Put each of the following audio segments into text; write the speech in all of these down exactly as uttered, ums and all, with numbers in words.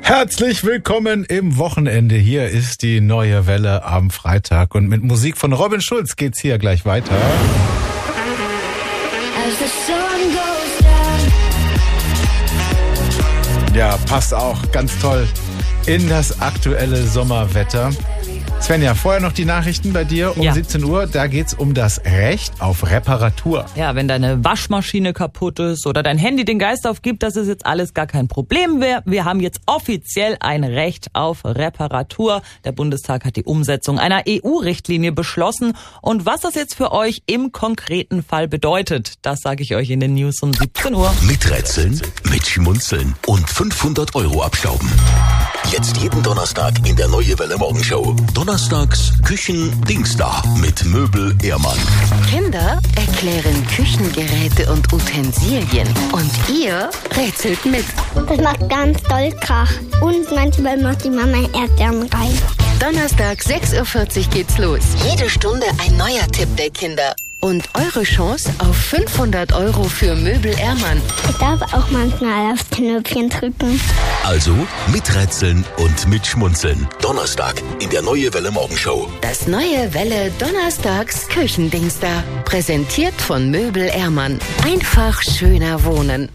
Herzlich willkommen im Wochenende. Hier ist die neue Welle am Freitag und mit Musik von Robin Schulz geht's hier gleich weiter. Ja, passt auch ganz toll in das aktuelle Sommerwetter. Svenja, vorher noch die Nachrichten bei dir um ja. siebzehn Uhr. Da geht's um das Recht auf Reparatur. Ja, wenn deine Waschmaschine kaputt ist oder dein Handy den Geist aufgibt, das ist jetzt alles gar kein Problem mehr. Wir haben jetzt offiziell ein Recht auf Reparatur. Der Bundestag hat die Umsetzung einer E U-Richtlinie beschlossen. Und was das jetzt für euch im konkreten Fall bedeutet, das sage ich euch in den News um siebzehn Uhr. Miträtseln, mitschmunzeln und fünfhundert Euro abstauben. Jetzt jeden Donnerstag in der Neue Welle Morgenshow. Donnerstags Küchen-Dingsda mit Möbel Ehrmann. Kinder erklären Küchengeräte und Utensilien. Und ihr rätselt mit. Das macht ganz doll Krach. Und manchmal macht die Mama Erdbeeren rein. Donnerstag sechs Uhr vierzig geht's los. Jede Stunde ein neuer Tipp der Kinder. Und eure Chance auf fünfhundert Euro für Möbel Ehrmann. Ich darf auch manchmal aufs Knöpfchen drücken. Also miträtseln und mitschmunzeln. Donnerstag in der Neue Welle Morgenshow. Das Neue Welle Donnerstags Küchendingsda. Präsentiert von Möbel Ehrmann. Einfach schöner wohnen.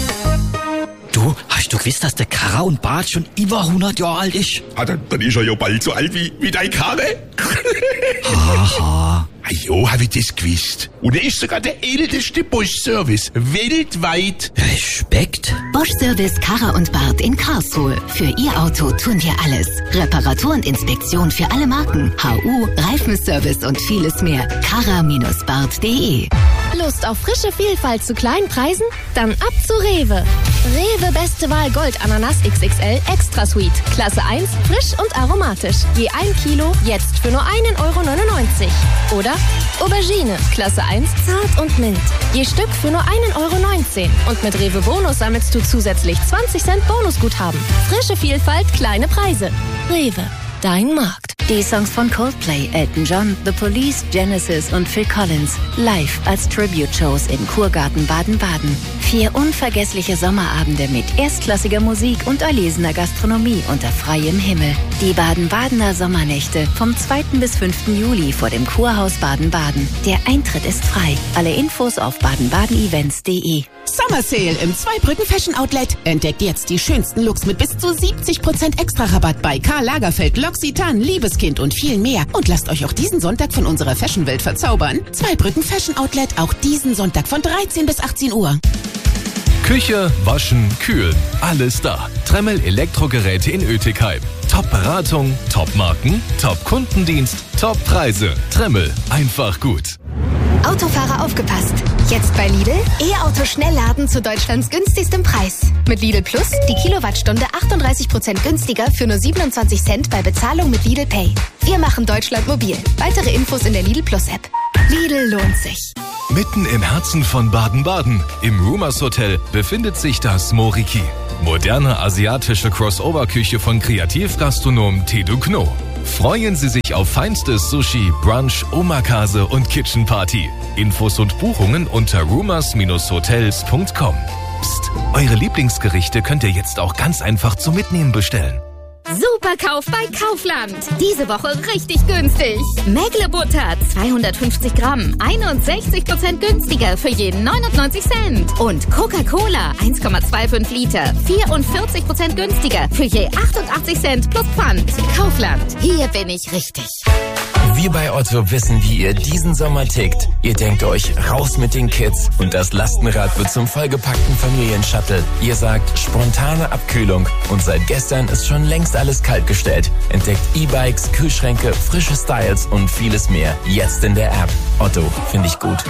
Du, hast du gewusst, dass der Karra und Bart schon über hundert Jahre alt ist? Ah, dann, dann ist er ja bald so alt wie, wie dein Karre. Haha. Ah, jo, hab ich das gewusst. Und er ist sogar der älteste Bosch-Service weltweit. Respekt. Bosch-Service Karra und Bart in Karlsruhe. Für Ihr Auto tun wir alles. Reparatur und Inspektion für alle Marken. H U, Reifenservice und vieles mehr. karra Bindestrich bart punkt de. Lust auf frische Vielfalt zu kleinen Preisen? Dann ab zu Rewe. Rewe Beste Wahl Gold Ananas X X L Extra Sweet. Klasse eins, frisch und aromatisch. Je ein Kilo, jetzt für nur einen Euro neunundneunzig. Oder Aubergine, Klasse eins, zart und mild. Je Stück für nur einen Euro neunzehn. Und mit Rewe Bonus sammelst du zusätzlich zwanzig Cent Bonusguthaben. Frische Vielfalt, kleine Preise. Rewe, dein Markt. Die Songs von Coldplay, Elton John, The Police, Genesis und Phil Collins live als Tribute-Shows im Kurgarten Baden-Baden. Vier unvergessliche Sommerabende mit erstklassiger Musik und erlesener Gastronomie unter freiem Himmel. Die Baden-Badener Sommernächte vom zweiten bis fünften Juli vor dem Kurhaus Baden-Baden. Der Eintritt ist frei. Alle Infos auf baden baden events punkt de. Summer Sale im Zweibrücken Fashion Outlet. Entdeckt jetzt die schönsten Looks mit bis zu siebzig Prozent Extra-Rabatt bei Karl Lagerfeld, L'Occitane, Liebeskind und viel mehr. Und lasst euch auch diesen Sonntag von unserer Fashionwelt verzaubern. Zweibrücken Fashion Outlet auch diesen Sonntag von dreizehn bis achtzehn Uhr. Küche, Waschen, Kühlen, alles da. Tremmel Elektrogeräte in Oetikheim. Top-Beratung, Top-Marken, Top-Kundendienst, Top-Preise. Tremmel, einfach gut. Autofahrer aufgepasst. Jetzt bei Lidl E-Auto Schnellladen zu Deutschlands günstigstem Preis. Mit Lidl Plus die Kilowattstunde achtunddreißig Prozent günstiger für nur siebenundzwanzig Cent bei Bezahlung mit Lidl Pay. Wir machen Deutschland mobil. Weitere Infos in der Lidl Plus App. Lidl lohnt sich. Mitten im Herzen von Baden-Baden, im Rumors Hotel, befindet sich das Moriki. Moderne asiatische Crossover-Küche von Kreativgastronom Tedu Kno. Freuen Sie sich auf feinstes Sushi, Brunch, Omakase und Kitchen Party. Infos und Buchungen unter rumors Bindestrich hotels punkt com. Psst, eure Lieblingsgerichte könnt ihr jetzt auch ganz einfach zum Mitnehmen bestellen. Superkauf bei Kaufland. Diese Woche richtig günstig. Mägle-Butter zweihundertfünfzig Gramm, einundsechzig Prozent günstiger für jeden neunundneunzig Cent. Und Coca-Cola eins Komma fünfundzwanzig Liter, vierundvierzig Prozent günstiger für je achtundachtzig Cent plus Pfand. Kaufland, hier bin ich richtig. Wir bei Otto wissen, wie ihr diesen Sommer tickt. Ihr denkt euch, raus mit den Kids und das Lastenrad wird zum vollgepackten Familienshuttle. Ihr sagt, spontane Abkühlung und seit gestern ist schon längst alles kaltgestellt. Entdeckt E-Bikes, Kühlschränke, frische Styles und vieles mehr. Jetzt in der App. Otto, finde ich gut.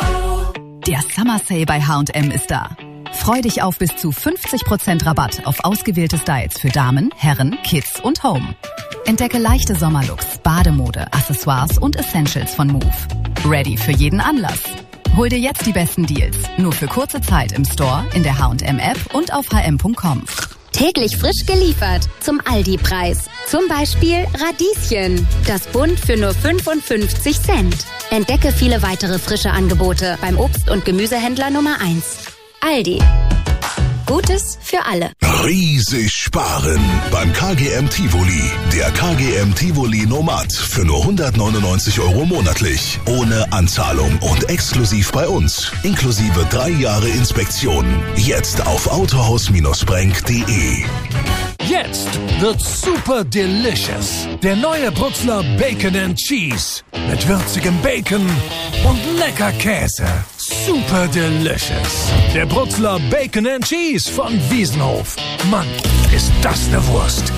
Der Summer Sale bei H und M ist da. Freu dich auf bis zu fünfzig Prozent Rabatt auf ausgewählte Styles für Damen, Herren, Kids und Home. Entdecke leichte Sommerlooks, Bademode, Accessoires und Essentials von Move. Ready für jeden Anlass. Hol dir jetzt die besten Deals. Nur für kurze Zeit im Store, in der H und M App und auf h m punkt com. Täglich frisch geliefert zum Aldi-Preis. Zum Beispiel Radieschen. Das Bund für nur fünfundfünfzig Cent. Entdecke viele weitere frische Angebote beim Obst- und Gemüsehändler Nummer eins. Aldi. Gutes für alle. Riesig sparen beim K G M Tivoli. Der K G M Tivoli Nomad für nur hundertneunundneunzig Euro monatlich. Ohne Anzahlung und exklusiv bei uns. Inklusive drei Jahre Inspektion. Jetzt auf autohaus Bindestrich brenk punkt de. Jetzt wird's super delicious. Der neue Bruxler Bacon and Cheese. Mit würzigem Bacon und lecker Käse. Super delicious. Der Bruxler Bacon and Cheese von Wiesenhof. Mann, ist das eine Wurst.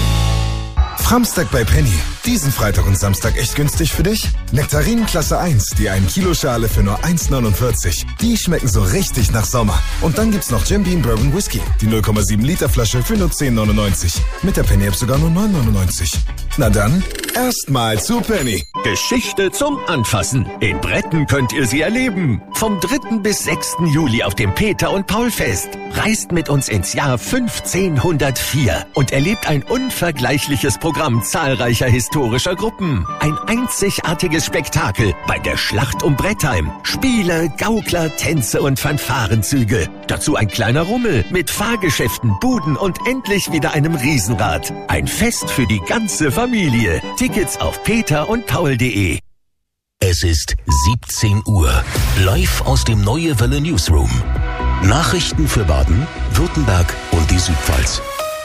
Framstag bei Penny. Diesen Freitag und Samstag echt günstig für dich? Nektarinen Klasse eins, die ein Kilo Schale für nur eins neunundvierzig. Die schmecken so richtig nach Sommer. Und dann gibt's noch Jim Beam Bourbon Whisky. Die null Komma sieben Liter Flasche für nur zehn neunundneunzig. Mit der Penny App sogar nur neun neunundneunzig. Na dann, erstmal zu Penny. Geschichte zum Anfassen. In Bretten könnt ihr sie erleben. Vom dritten bis sechsten Juli auf dem Peter- und Paul-Fest. Reist mit uns ins Jahr fünfzehnhundertvier und erlebt ein unvergleichliches Programm zahlreicher historischer Gruppen. Ein einzigartiges Spektakel bei der Schlacht um Brettheim. Spiele, Gaukler, Tänze und Fanfarenzüge. Dazu ein kleiner Rummel mit Fahrgeschäften, Buden und endlich wieder einem Riesenrad. Ein Fest für die ganze Familie. Tickets auf peter und paul punkt de. Es ist siebzehn Uhr. Live aus dem Neue Welle Newsroom. Nachrichten für Baden, Württemberg und die Südpfalz.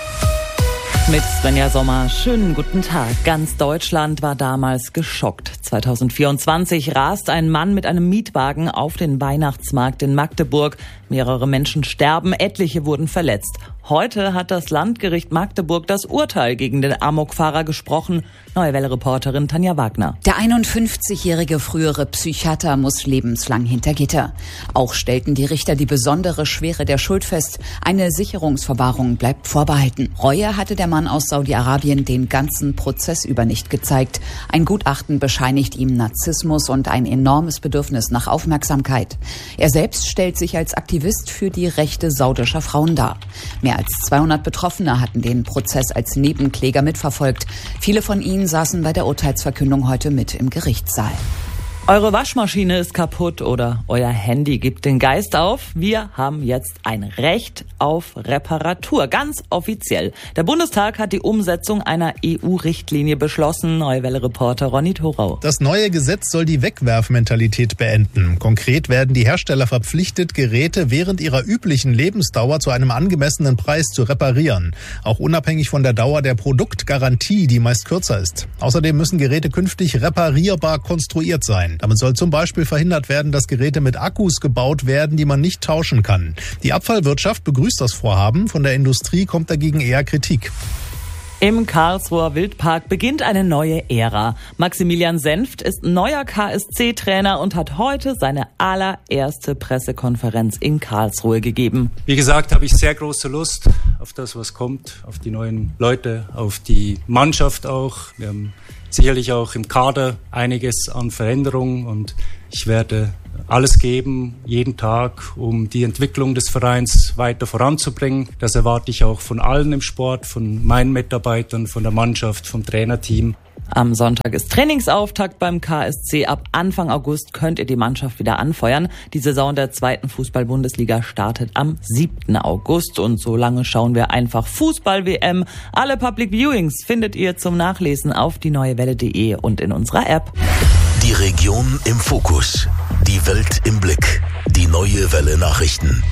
Mit Svenja Sommer, schönen guten Tag. Ganz Deutschland war damals geschockt. zweitausendvierundzwanzig rast ein Mann mit einem Mietwagen auf den Weihnachtsmarkt in Magdeburg. Mehrere Menschen sterben, etliche wurden verletzt. Heute hat das Landgericht Magdeburg das Urteil gegen den Amokfahrer gesprochen. Neue Welle-Reporterin Tanja Wagner. Der einundfünfzigjährige frühere Psychiater muss lebenslang hinter Gitter. Auch stellten die Richter die besondere Schwere der Schuld fest. Eine Sicherungsverwahrung bleibt vorbehalten. Reue hatte der Mann aus Saudi-Arabien den ganzen Prozess über nicht gezeigt. Ein Gutachten bescheinigt ihm Narzissmus und ein enormes Bedürfnis nach Aufmerksamkeit. Er selbst stellt sich als Aktivist für die Rechte saudischer Frauen dar. Mehr als zweihundert Betroffene hatten den Prozess als Nebenkläger mitverfolgt. Viele von ihnen saßen bei der Urteilsverkündung heute mit im Gerichtssaal. Eure Waschmaschine ist kaputt oder euer Handy gibt den Geist auf. Wir haben jetzt ein Recht auf Reparatur, ganz offiziell. Der Bundestag hat die Umsetzung einer E U-Richtlinie beschlossen. Neue Welle-Reporter Ronny Thorau. Das neue Gesetz soll die Wegwerfmentalität beenden. Konkret werden die Hersteller verpflichtet, Geräte während ihrer üblichen Lebensdauer zu einem angemessenen Preis zu reparieren. Auch unabhängig von der Dauer der Produktgarantie, die meist kürzer ist. Außerdem müssen Geräte künftig reparierbar konstruiert sein. Damit soll zum Beispiel verhindert werden, dass Geräte mit Akkus gebaut werden, die man nicht tauschen kann. Die Abfallwirtschaft begrüßt das Vorhaben, von der Industrie kommt dagegen eher Kritik. Im Karlsruher Wildpark beginnt eine neue Ära. Maximilian Senft ist neuer K S C-Trainer und hat heute seine allererste Pressekonferenz in Karlsruhe gegeben. Wie gesagt, habe ich sehr große Lust auf das, was kommt, auf die neuen Leute, auf die Mannschaft auch. Wir haben sicherlich auch im Kader einiges an Veränderungen und ich werde alles geben, jeden Tag, um die Entwicklung des Vereins weiter voranzubringen. Das erwarte ich auch von allen im Sport, von meinen Mitarbeitern, von der Mannschaft, vom Trainerteam. Am Sonntag ist Trainingsauftakt beim K S C. Ab Anfang August könnt ihr die Mannschaft wieder anfeuern. Die Saison der zweiten Fußball-Bundesliga startet am siebten August. Und so lange schauen wir einfach Fußball-W M. Alle Public Viewings findet ihr zum Nachlesen auf die neue welle punkt de und in unserer App. Die Region im Fokus. Die Welt im Blick. Die Neue Welle Nachrichten.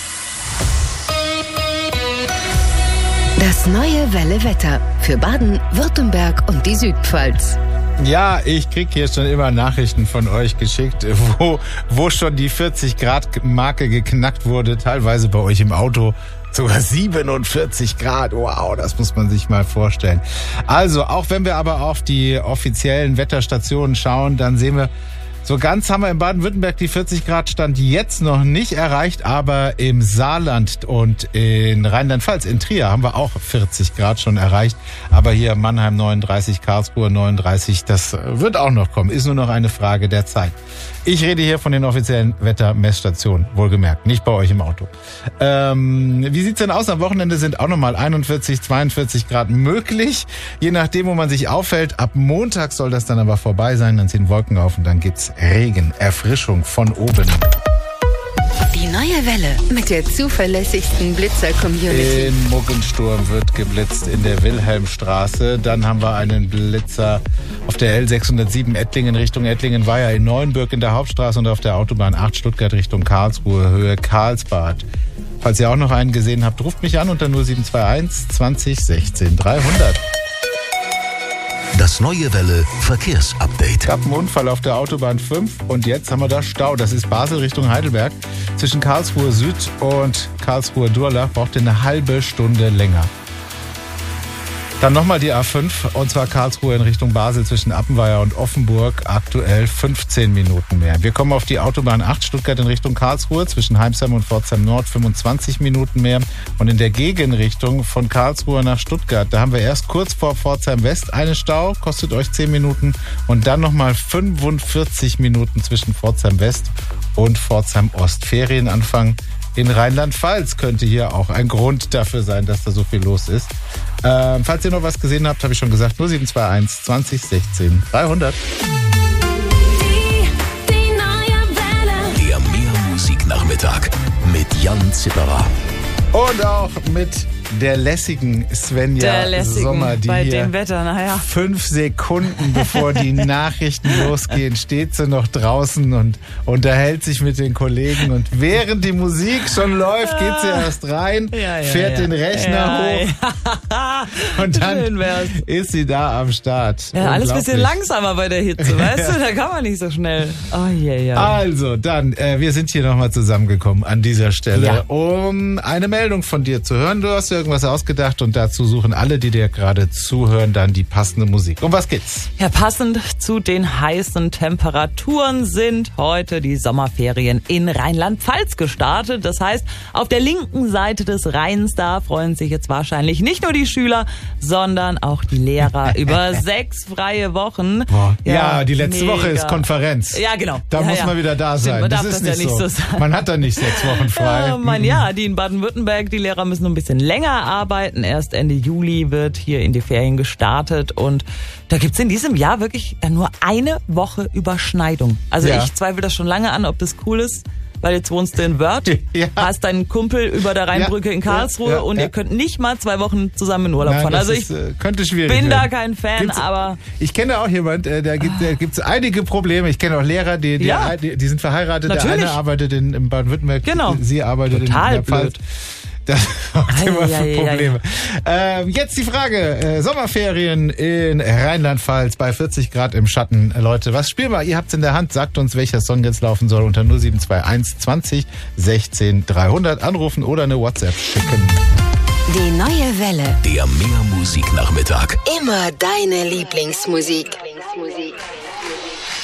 Das Neue Welle Wetter für Baden, Württemberg und die Südpfalz. Ja, ich krieg hier schon immer Nachrichten von euch geschickt, wo, wo schon die vierzig Grad Marke geknackt wurde, teilweise bei euch im Auto. Sogar siebenundvierzig Grad, wow, das muss man sich mal vorstellen. Also, auch wenn wir aber auf die offiziellen Wetterstationen schauen, dann sehen wir, so ganz haben wir in Baden-Württemberg die vierzig Grad Stand jetzt noch nicht erreicht, aber im Saarland und in Rheinland-Pfalz, in Trier, haben wir auch vierzig Grad schon erreicht. Aber hier Mannheim neununddreißig, Karlsruhe neununddreißig, das wird auch noch kommen, ist nur noch eine Frage der Zeit. Ich rede hier von den offiziellen Wettermessstationen, wohlgemerkt, nicht bei euch im Auto. Ähm, wie sieht's denn aus? Am Wochenende sind auch nochmal einundvierzig, zweiundvierzig Grad möglich, je nachdem, wo man sich aufhält. Ab Montag soll das dann aber vorbei sein, dann ziehen Wolken auf und dann gibt's Regen, Erfrischung von oben. Die neue Welle mit der zuverlässigsten Blitzer-Community. In Muggensturm wird geblitzt in der Wilhelmstraße. Dann haben wir einen Blitzer auf der L sechshundertsieben Ettlingen Richtung Ettlingen-Weiher, in Neuenbürg in der Hauptstraße und auf der Autobahn acht Stuttgart Richtung Karlsruhe, Höhe Karlsbad. Falls ihr auch noch einen gesehen habt, ruft mich an unter null sieben zwei eins zwanzig sechzehn dreihundert. Das neue Welle Verkehrsupdate. Gab einen Unfall auf der Autobahn fünf und jetzt haben wir da Stau. Das ist Basel Richtung Heidelberg. Zwischen Karlsruhe Süd und Karlsruhe Durlach braucht ihr eine halbe Stunde länger. Dann nochmal die A fünf und zwar Karlsruhe in Richtung Basel zwischen Appenweier und Offenburg. Aktuell fünfzehn Minuten mehr. Wir kommen auf die Autobahn acht Stuttgart in Richtung Karlsruhe zwischen Heimsheim und Pforzheim Nord fünfundzwanzig Minuten mehr. Und in der Gegenrichtung von Karlsruhe nach Stuttgart, da haben wir erst kurz vor Pforzheim West einen Stau, kostet euch zehn Minuten. Und dann nochmal fünfundvierzig Minuten zwischen Pforzheim West und Pforzheim Ost. Ferienanfang in Rheinland-Pfalz könnte hier auch ein Grund dafür sein, dass da so viel los ist. Ähm, falls ihr noch was gesehen habt, habe ich schon gesagt, null sieben zwei eins zwanzig sechzehn dreihundert. Die, die neue Welle. Der Mehrmusiknachmittag mit Jan Zipperer. Und auch mit der lässigen Svenja der lässigen, Sommer, die bei hier dem Wetter, naja. fünf Sekunden bevor die Nachrichten losgehen, steht sie noch draußen und unterhält sich mit den Kollegen. Und während die Musik schon läuft, geht sie erst rein, ja, ja, fährt ja. den Rechner ja, hoch und dann ist sie da am Start. Ja, alles ein bisschen langsamer bei der Hitze, weißt du? Da kann man nicht so schnell. Oh, yeah, yeah. Also, dann, äh, wir sind hier nochmal zusammengekommen an dieser Stelle, ja. um eine Meldung von dir zu hören. Du hast ja irgendwas ausgedacht und dazu suchen alle, die dir gerade zuhören, dann die passende Musik. Um was geht's? Ja, passend zu den heißen Temperaturen sind heute die Sommerferien in Rheinland-Pfalz gestartet. Das heißt, auf der linken Seite des Rheins, da freuen sich jetzt wahrscheinlich nicht nur die Schüler, sondern auch die Lehrer über sechs freie Wochen. Boah. Ja, ja, die letzte mega. Woche ist Konferenz. Ja, genau. Da ja, muss ja. man wieder da sein. Man das darf ist das nicht ja nicht so. so sagen. Man hat da nicht sechs Wochen frei. Ja, man, ja, die in Baden-Württemberg, die Lehrer müssen noch ein bisschen länger arbeiten. Erst Ende Juli wird hier in die Ferien gestartet und da gibt's in diesem Jahr wirklich nur eine Woche Überschneidung. Also ja. ich zweifle das schon lange an, ob das cool ist. Weil jetzt wohnst du in Wörth, ja. hast deinen Kumpel über der Rheinbrücke ja, in Karlsruhe ja, ja, und ja. ihr könnt nicht mal zwei Wochen zusammen in Urlaub Nein, fahren. Also ich ist, äh, könnte schwierig bin werden. da kein Fan, gibt's, aber... Ich kenne auch jemand, äh, da gibt es gibt's einige Probleme. Ich kenne auch Lehrer, die, die, ja. die, die sind verheiratet. Natürlich. Der eine arbeitet in, in Baden-Württemberg, genau. sie arbeitet Total in der Pfalz. Blöd. Das macht immer für ei, Probleme. Ei, ei. Ähm, jetzt die Frage, äh, Sommerferien in Rheinland-Pfalz bei vierzig Grad im Schatten. Äh, Leute, was spielen wir? Ihr habt's in der Hand. Sagt uns, welcher Song jetzt laufen soll unter null sieben zwei eins zwanzig sechzehn dreihundert. Anrufen oder eine WhatsApp schicken. Die neue Welle. Der Mehrmusiknachmittag. Immer deine Lieblingsmusik. Lieblingsmusik.